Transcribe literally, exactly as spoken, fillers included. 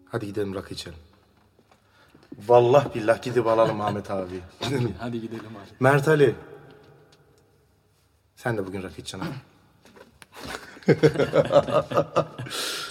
Hadi gidelim rakı içelim. Vallahi billah gidip alalım Ahmet abi. Gidelim. Hadi gidelim abi. Mert Ali. Sen de bugün rakı içeceksin abi.